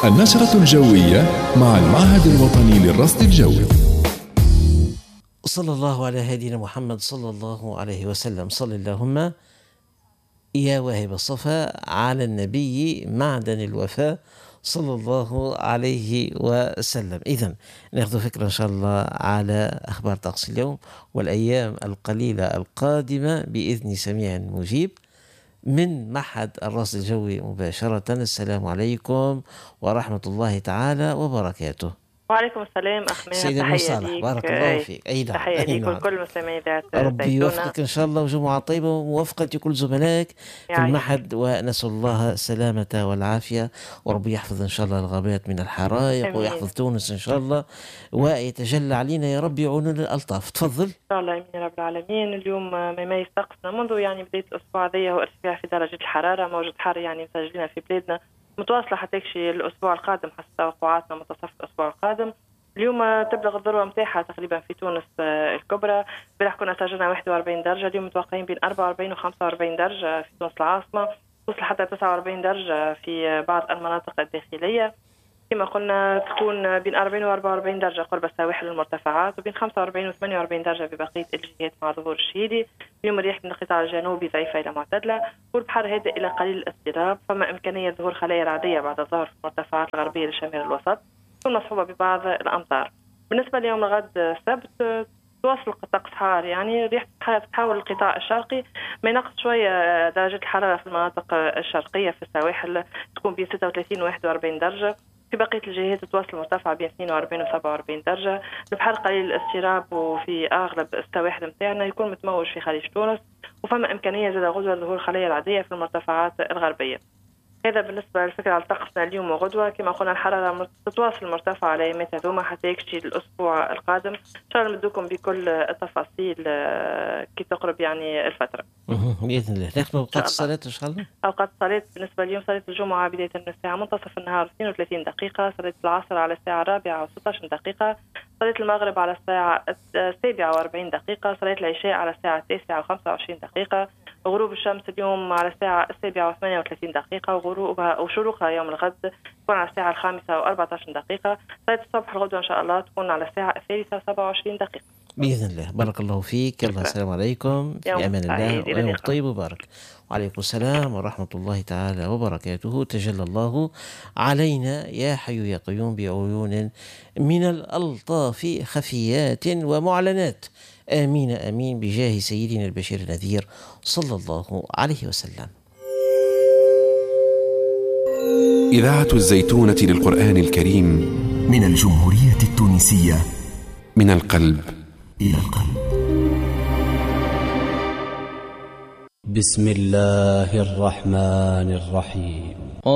النشرة الجوية مع المعهد الوطني للرصد الجوي. صلى الله على هدينا محمد صلى الله عليه وسلم. صل اللهم يا واهب الصفا على النبي معدن الوفاء صلى الله عليه وسلم. إذن نأخذ فكرة إن شاء الله على أخبار طقس اليوم والأيام القليلة القادمة بإذن سميع مجيب من معهد الرصد الجوي مباشرة. السلام عليكم ورحمة الله تعالى وبركاته. وعليكم السلام أخ سيدة ماهر، صالح بارك الله فيك. أي نعم، تحية ليك ولكل مستمعي إذاعة ربي يوفقك إن شاء الله وجمعة طيبة وموافقة كل زملائك في المعهد، ونسأل الله السلامة والعافية، وربي يحفظ إن شاء الله الغابات من الحرائق ويحفظ تونس إن شاء الله، ويتجلى علينا يا ربي عيون الألطاف. تفضل. إن شاء الله يا رب العالمين. اليوم ما يميز طقسنا منذ بداية الأسبوع هذا هو ارتفاع في درجة الحرارة، موجة حر مسجلين في بلادنا متواصلة حتى يكشي الأسبوع القادم حسب توقعاتنا منتصف الأسبوع القادم. اليوم تبلغ الذروة متاعها تقريبا في تونس الكبرى. امبارح كنا سجلنا 41 درجة، اليوم متوقعين بين 44 و 45 درجة في تونس العاصمة، توصل حتى 49 درجة في بعض المناطق الداخلية. كما قلنا تكون بين 40 و 44 درجة قرب السواحل والمرتفعات، وبين 45 و 48 درجة في بقية الجهات مع ظهور الشهيدي. اليوم الرياح من القطاع الجنوبي ضعيفة إلى معتدلة، والبحر هادئ إلى قليل الاضطراب، فما إمكانية ظهور خلايا رعدية بعد الظهر في المرتفعات الغربية لشمال الوسط، تكون مصحوبة ببعض الأمطار. بالنسبة ليوم الغد السبت تواصل الطقس حار، الريح تحاول القطاع الشرقي ما ينقص شوية درجة الحرارة في المناطق الشرقية في السواحل تكون بين 36 و 41 درجة، في بقية الجهات تواصل مرتفعة بين 42 و 47 درجة. البحر قليل الاضطراب، وفي أغلب السواحل متاعنا يكون متموج في خليج تونس، وفما إمكانية زاد غدوة ظهور خلايا العادية في المرتفعات الغربية. هذا بالنسبة للفكرة على طقسنا اليوم وغدوة. كما قلنا الحرارة تتواصل مرتفعة على يومين هذوما حتى يكشي الأسبوع القادم. إن شاء الله ندوكم بكل التفاصيل كي تقرب الفترة بإذن الله. نختم أوقات الصلاة إن شاء الله. أوقات الصلاة بالنسبة لليوم صلاة الجمعة بداية من الساعة منتصف النهار 32 دقيقة، صلاة العصر على الساعة 4 و 16 دقيقة، صلاة المغرب على الساعة 47 دقيقة، صلاة العشاء على الساعة 9 و 25 دقيقة، غروب الشمس اليوم على الساعة 7 و 38 دقيقة، وغروبها وشروقها يوم الغد تكون على الساعة 5 و 14 دقيقة، صلاة الصبح الغدوة إن شاء الله تكون على الساعة 3 و 27 دقيقة بإذن الله. بارك الله فيك. الله السلام عليكم، في أمان الله ويوم طيب وبارك. وعليكم السلام ورحمة الله تعالى وبركاته. تجلى الله علينا يا حي يا قيوم بعيون من الألطاف خفيات ومعلنات. آمين آمين بجاه سيدنا البشير النذير صلى الله عليه وسلم. إذاعة الزيتونة للقرآن الكريم من الجمهورية التونسية، من القلب إلى القلب. بسم الله الرحمن الرحيم.